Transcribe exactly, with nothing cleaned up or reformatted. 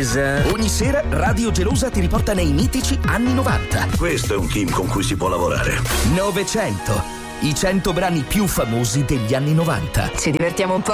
Gelosa. Ogni sera Radio Gelosa ti riporta nei mitici anni novanta. Questo è un team con cui si può lavorare. novecento. I cento brani più famosi degli anni novanta. Ci divertiamo un po'.